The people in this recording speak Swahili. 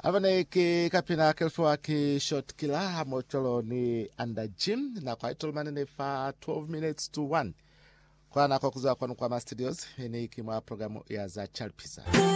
Avane ke kapina kelfo ke shot kila hamocholo ni under gym na kwa itolmane ne fa 12 minutes to 1. Kwa na kwa kuzwa kwa nukwa studios ni kima programu ya za Chalpisa.